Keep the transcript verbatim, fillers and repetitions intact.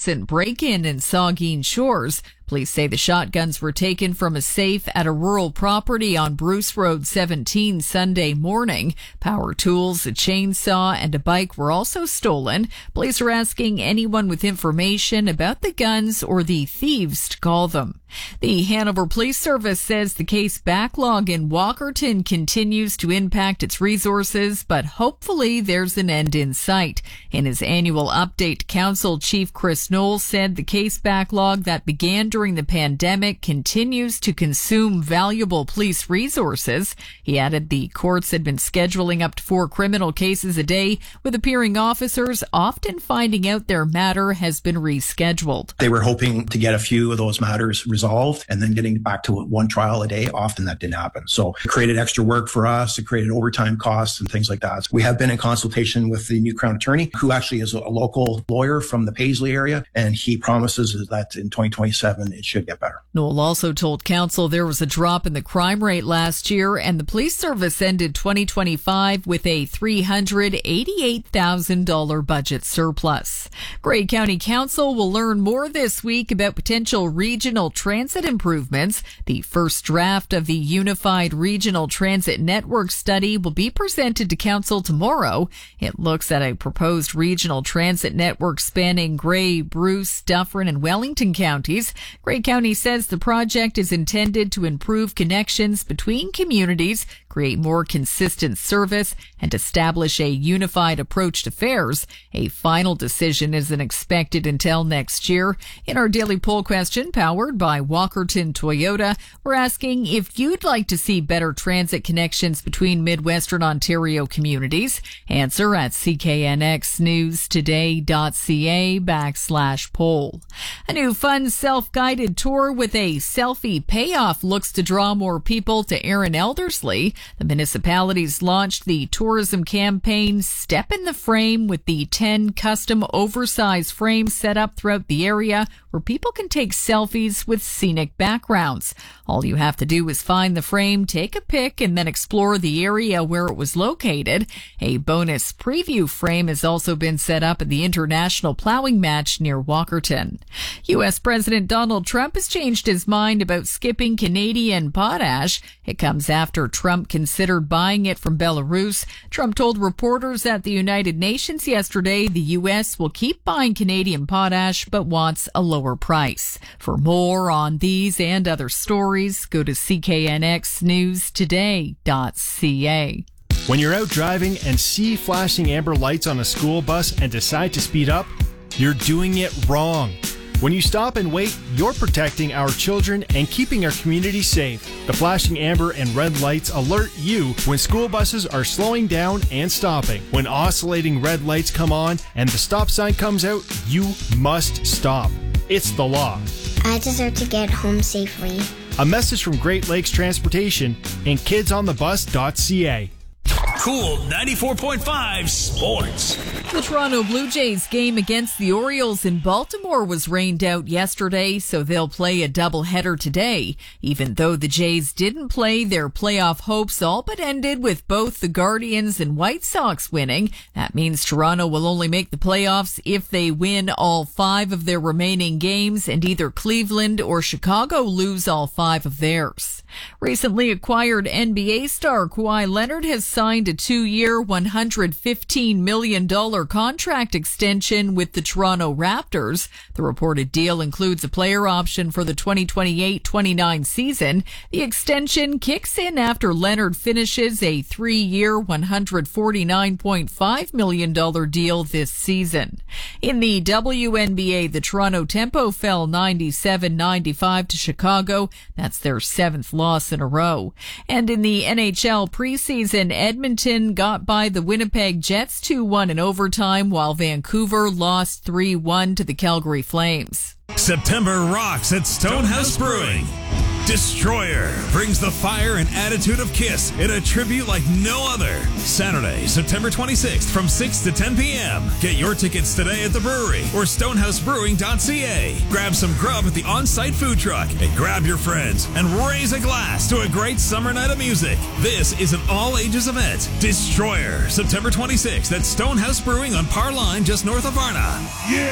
recent break-in in Saugeen Shores. Police say the shotguns were taken from a safe at a rural property on Bruce Road seventeen Sunday morning. Power tools, a chainsaw, and a bike were also stolen. Police are asking anyone with information about the guns or the thieves to call them. The Hanover Police Service says the case backlog in Walkerton continues to impact its resources, but hopefully there's an end in sight. In his annual update, Council Chief Chris Knoll said the case backlog that began during the pandemic continues to consume valuable police resources. He added the courts had been scheduling up to four criminal cases a day, with appearing officers often finding out their matter has been rescheduled. They were hoping to get a few of those matters resolved and then getting back to one trial a day. Often that didn't happen. So it created extra work for us. It created overtime costs and things like that. We have been in consultation with the new Crown Attorney, who actually is a local lawyer from the Paisley area, and he promises that in twenty twenty-seven it should get better. Knoll also told Council there was a drop in the crime rate last year, and the police service ended twenty twenty-five with a three hundred eighty-eight thousand dollars budget surplus. Grey County Council will learn more this week about potential regional transit improvements. The first draft of the Unified Regional Transit Network study will be presented to Council tomorrow. It looks at a proposed regional transit network spanning Grey, Bruce, Dufferin, and Wellington counties. Grey County says the project is intended to improve connections between communities, create more consistent service, and establish a unified approach to fares. A final decision isn't expected until next year. In our daily poll question, powered by Walkerton Toyota, we're asking if you'd like to see better transit connections between Midwestern Ontario communities. Answer at cknxnewstoday.ca backslash poll. A new fun self-guided tour with a selfie payoff looks to draw more people to Erin Elderslie. The municipality's launched the tourism campaign Step in the Frame, with the ten custom oversized frames set up throughout the area where people can take selfies with scenic backgrounds. All you have to do is find the frame, take a pic, and then explore the area where it was located. A bonus preview frame has also been set up at the International Plowing Match near Walkerton. U S President Donald Trump has changed his mind about skipping Canadian potash. It comes after Trump considered buying it from Belarus. Trump told reporters at the United Nations yesterday the U S will keep buying Canadian potash but wants a lower price. For more on these and other stories, go to c k n x news today dot c a. When you're out driving and see flashing amber lights on a school bus and decide to speed up, you're doing it wrong. When you stop and wait, you're protecting our children and keeping our community safe. The flashing amber and red lights alert you when school buses are slowing down and stopping. When oscillating red lights come on and the stop sign comes out, you must stop. It's the law. I deserve to get home safely. A message from Great Lakes Transportation and kids on the bus dot c a. Cool ninety-four point five Sports. The Toronto Blue Jays game against the Orioles in Baltimore was rained out yesterday, so they'll play a doubleheader today. Even though the Jays didn't play, their playoff hopes all but ended with both the Guardians and White Sox winning. That means Toronto will only make the playoffs if they win all five of their remaining games and either Cleveland or Chicago lose all five of theirs. Recently acquired N B A star Kawhi Leonard has signed a two-year, one hundred fifteen million dollars contract extension with the Toronto Raptors. The reported deal includes a player option for the twenty twenty-eight twenty-nine season. The extension kicks in after Leonard finishes a three-year, one hundred forty-nine point five million dollars deal this season. In the W N B A, the Toronto Tempo fell ninety-seven ninety-five to Chicago. That's their seventh loss in a row. And in the N H L preseason, Edmonton got by the Winnipeg Jets two one in overtime, while Vancouver lost three one to the Calgary Flames. September rocks at Stonehouse Brewing. Destroyer brings the fire and attitude of Kiss in a tribute like no other. Saturday, September twenty-sixth from six to ten p.m. Get your tickets today at the brewery or stonehouse brewing dot c a. Grab some grub at the on-site food truck and grab your friends and raise a glass to a great summer night of music. This is an all-ages event. Destroyer, September twenty-sixth at Stonehouse Brewing on Par Line just north of Varna. Yeah!